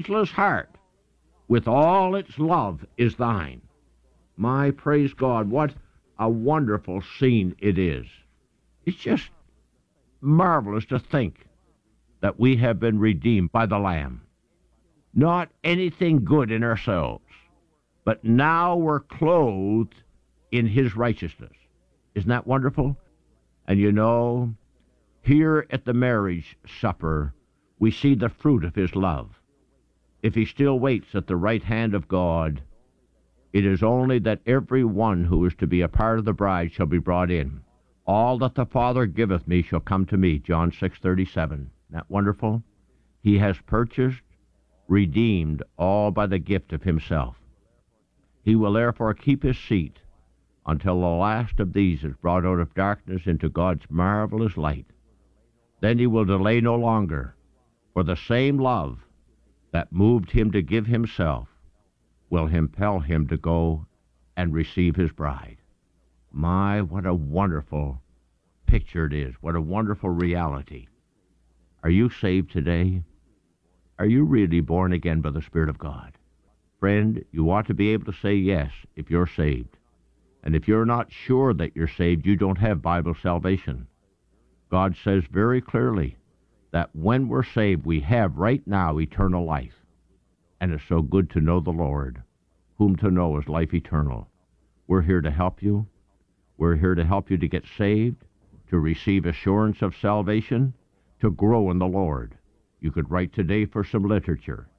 ceaseless heart, with all its love, is thine. My praise God, what a wonderful scene it is. It's just marvelous to think that we have been redeemed by the Lamb. Not anything good in ourselves, but now we're clothed in his righteousness. Isn't that wonderful? And you know, here at the marriage supper, we see the fruit of his love. If he still waits at the right hand of God, it is only that every one who is to be a part of the bride shall be brought in. All that the Father giveth me shall come to me, John 6:37. Isn't that wonderful? He has purchased, redeemed all by the gift of himself. He will therefore keep his seat until the last of these is brought out of darkness into God's marvelous light. Then he will delay no longer, for the same love that moved him to give himself will impel him to go and receive his bride. My, what a wonderful picture it is. What a wonderful reality. Are you saved today? Are you really born again by the Spirit of God? Friend, you ought to be able to say yes if you're saved. And if you're not sure that you're saved, you don't have Bible salvation. God says very clearly that when we're saved, we have right now eternal life. And it's so good to know the Lord, whom to know is life eternal. We're here to help you. We're here to help you to get saved, to receive assurance of salvation, to grow in the Lord. You could write today for some literature.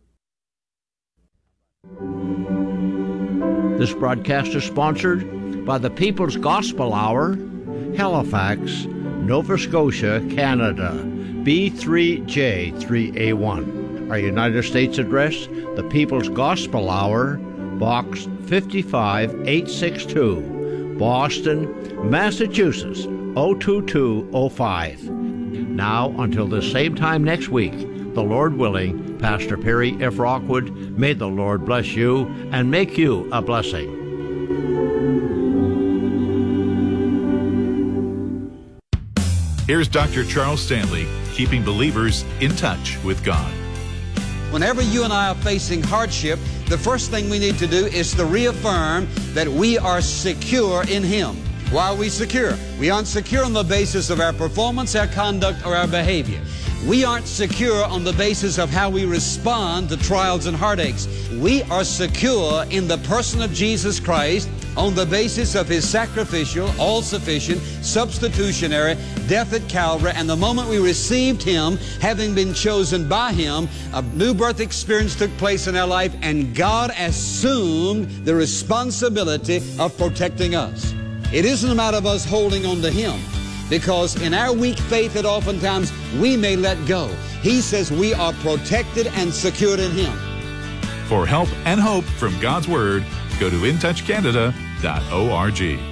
This broadcast is sponsored by the People's Gospel Hour, Halifax, Nova Scotia, Canada, B3J3A1. Our United States address, the People's Gospel Hour, Box 55862, Boston, Massachusetts, 02205. Now, until the same time next week, the Lord willing, Pastor Perry F. Rockwood, may the Lord bless you and make you a blessing. Here's Dr. Charles Stanley, keeping believers in touch with God. Whenever you and I are facing hardship, the first thing we need to do is to reaffirm that we are secure in Him. Why are we secure? We aren't secure on the basis of our performance, our conduct, or our behavior. We aren't secure on the basis of how we respond to trials and heartaches. We are secure in the person of Jesus Christ on the basis of His sacrificial, all-sufficient, substitutionary death at Calvary. And the moment we received Him, having been chosen by Him, a new birth experience took place in our life, and God assumed the responsibility of protecting us. It isn't a matter of us holding on to Him, because in our weak faith that oftentimes we may let go. He says we are protected and secured in Him. For help and hope from God's Word, go to intouchcanada.org.